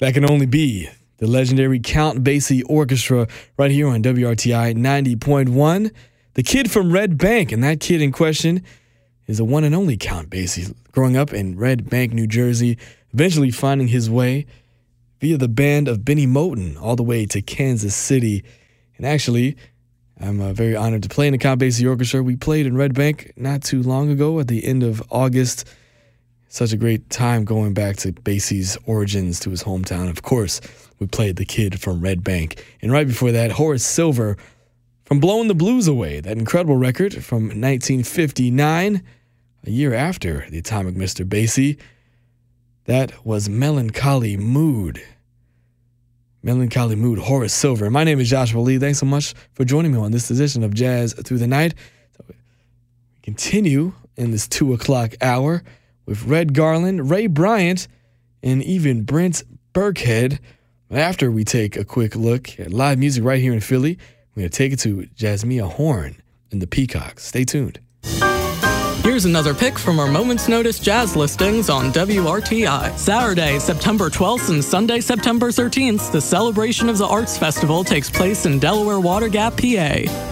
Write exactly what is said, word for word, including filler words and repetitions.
That can only be the legendary Count Basie Orchestra right here on W R T I ninety point one. The kid from Red Bank, and that kid in question is the one and only Count Basie, growing up in Red Bank, New Jersey, eventually finding his way via the band of Benny Moten all the way to Kansas City. And actually, I'm uh, very honored to play in the Count Basie Orchestra. We played in Red Bank not too long ago at the end of August. Such a great time going back to Basie's origins, to his hometown. Of course, we played the kid from Red Bank. And right before that, Horace Silver from Blowing the Blues Away, that incredible record from nineteen fifty-nine, a year after the Atomic Mister Basie. That was Melancholy Mood. Melancholy Mood, Horace Silver. My name is Joshua Lee. Thanks so much for joining me on this edition of Jazz Through the Night. So we continue in this two o'clock hour with Red Garland, Ray Bryant, and even Brent Burkhead. After we take a quick look at live music right here in Philly, we're going to take it to Jasmia Horn and the Peacocks. Stay tuned. Here's another pick from our Moment's Notice jazz listings on W R T I. Saturday, September twelfth and Sunday, September thirteenth, the Celebration of the Arts Festival takes place in Delaware Water Gap, P A.